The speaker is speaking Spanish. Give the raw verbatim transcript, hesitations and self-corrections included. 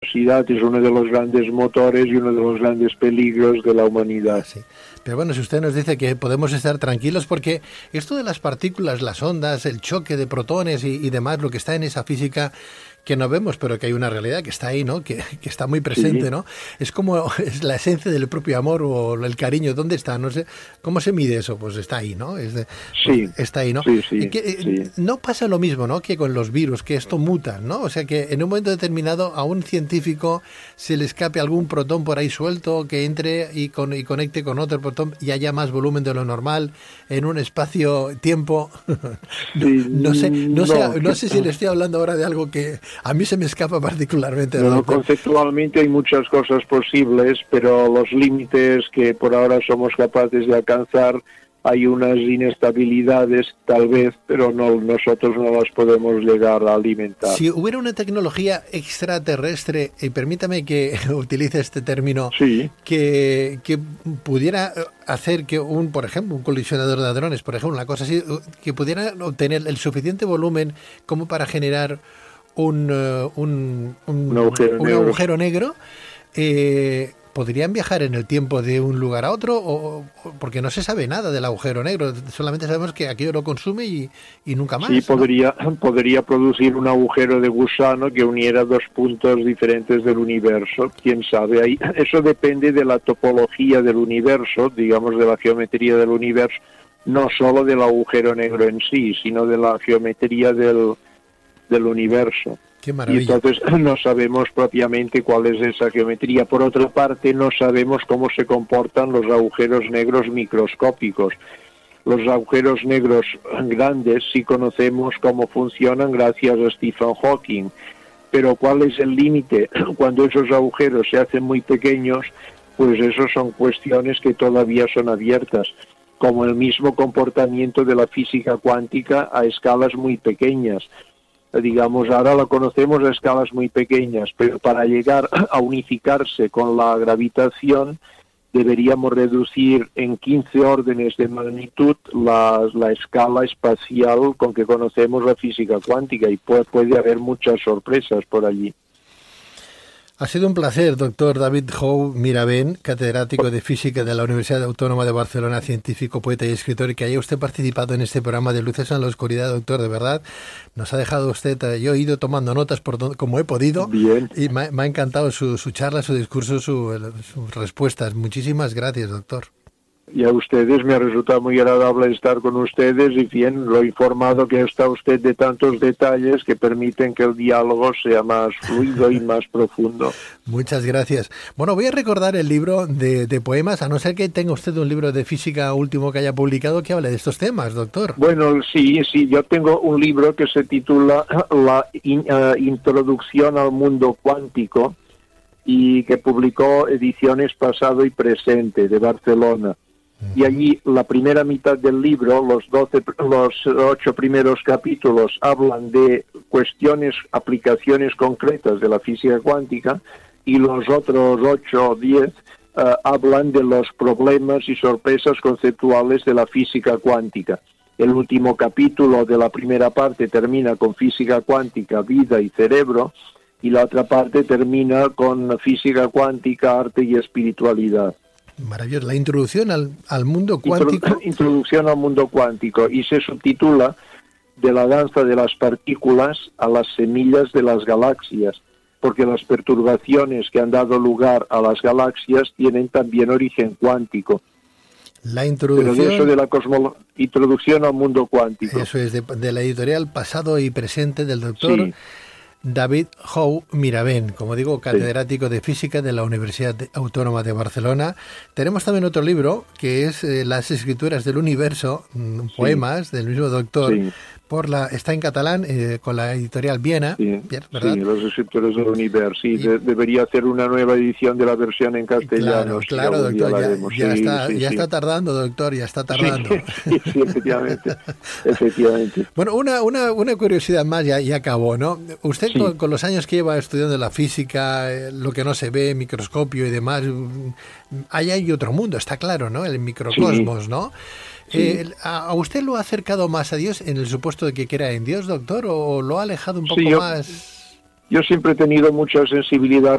velocidad es uno de los grandes motores y uno de los grandes peligros de la humanidad. Sí. Pero bueno, si usted nos dice que podemos estar tranquilos porque esto de las partículas, las ondas, el choque de protones y, y demás, lo que está en esa física que no vemos, pero que hay una realidad que está ahí, ¿no? Que, que está muy presente, sí. ¿no? Es como es la esencia del propio amor o el cariño. ¿Dónde está? No sé. ¿Cómo se mide eso? Pues está ahí, ¿no? Es de, sí. Pues está ahí, ¿no? Sí, sí, y que, sí. No pasa lo mismo, ¿no? Que con los virus, que esto muta, ¿no? O sea, que en un momento determinado a un científico se le escape algún protón por ahí suelto, que entre y, con, y conecte con otro protón y haya más volumen de lo normal en un espacio-tiempo. Sí, no, no sé, no, no, sé, no sé si le estoy hablando ahora de algo que a mí se me escapa particularmente. No, conceptualmente hay muchas cosas posibles, pero los límites que por ahora somos capaces de alcanzar, hay unas inestabilidades tal vez, pero no, nosotros no las podemos llegar a alimentar. Si hubiera una tecnología extraterrestre, y permítame que utilice este término, sí. que, que pudiera hacer que un, por ejemplo, un colisionador de hadrones, por ejemplo, una cosa así, que pudiera obtener el suficiente volumen como para generar un, uh, un, un, un agujero un negro, agujero negro eh, ¿podrían viajar en el tiempo de un lugar a otro? O, porque no se sabe nada del agujero negro, solamente sabemos que aquello lo consume y, y nunca más. Sí, ¿no? podría, podría producir un agujero de gusano que uniera dos puntos diferentes del universo, quién sabe. Ahí, eso depende de la topología del universo, digamos de la geometría del universo, no solo del agujero negro en sí, sino de la geometría del del universo. Qué maravilla. Y entonces no sabemos propiamente cuál es esa geometría. Por otra parte, no sabemos cómo se comportan los agujeros negros microscópicos. Los agujeros negros grandes sí conocemos cómo funcionan gracias a Stephen Hawking, pero ¿cuál es el límite? Cuando esos agujeros se hacen muy pequeños, pues esos son cuestiones que todavía son abiertas, como el mismo comportamiento de la física cuántica a escalas muy pequeñas. Digamos, ahora la conocemos a escalas muy pequeñas, pero para llegar a unificarse con la gravitación deberíamos reducir en quince órdenes de magnitud la, la escala espacial con que conocemos la física cuántica y puede, puede haber muchas sorpresas por allí. Ha sido un placer, doctor David Jou Mirabén, catedrático de Física de la Universidad Autónoma de Barcelona, científico, poeta y escritor, y que haya usted participado en este programa de Luces en la Oscuridad, doctor, de verdad. Nos ha dejado usted, yo he ido tomando notas por donde, como he podido. Bien. Y me, me ha encantado su, su charla, su discurso, su, sus respuestas. Muchísimas gracias, doctor. Y a ustedes me ha resultado muy agradable estar con ustedes y bien lo informado que está usted de tantos detalles que permiten que el diálogo sea más fluido y más profundo. Muchas gracias. Bueno, voy a recordar el libro de, de poemas, a no ser que tenga usted un libro de física último que haya publicado que hable de estos temas, doctor. Bueno, sí, sí, yo tengo un libro que se titula La in, uh, Introducción al Mundo Cuántico y que publicó Ediciones Pasado y Presente de Barcelona. Y allí la primera mitad del libro, los doce, los ocho primeros capítulos hablan de cuestiones, aplicaciones concretas de la física cuántica y los otros ocho o diez uh, hablan de los problemas y sorpresas conceptuales de la física cuántica. El último capítulo de la primera parte termina con física cuántica, vida y cerebro, y la otra parte termina con física cuántica, arte y espiritualidad. Maravilloso. La introducción al, al mundo cuántico. Introducción al mundo cuántico, y se subtitula De la danza de las partículas a las semillas de las galaxias, porque las perturbaciones que han dado lugar a las galaxias tienen también origen cuántico. La introducción. Pero de eso de la cosmolo- introducción al mundo cuántico. Eso es, de, de la editorial Pasado y Presente del doctor Sí. David Jou Mirabén, como digo, catedrático sí. de Física de la Universidad Autónoma de Barcelona. Tenemos también otro libro que es eh, Las Escrituras del Universo, mm, sí. poemas del mismo doctor. Sí. Por la, está en catalán eh, con la editorial Viena, sí, ¿verdad? Sí, Los Escritores del Universo. Sí, y, de, debería hacer una nueva edición de la versión en castellano. Claro, claro, doctor, ya, ya, sí, está, sí, ya sí. está tardando, doctor, ya está tardando. Sí, sí, efectivamente, efectivamente. Bueno, una, una, una curiosidad más, ya, ya acabó, ¿no? Usted sí. con, con los años que lleva estudiando la física, eh, lo que no se ve, microscopio y demás, ahí hay otro mundo, está claro, ¿no? El microcosmos, sí. ¿no? Sí. Eh, ¿A usted lo ha acercado más a Dios en el supuesto de que crea en Dios, doctor, o lo ha alejado un poco sí, yo, más? Yo siempre he tenido mucha sensibilidad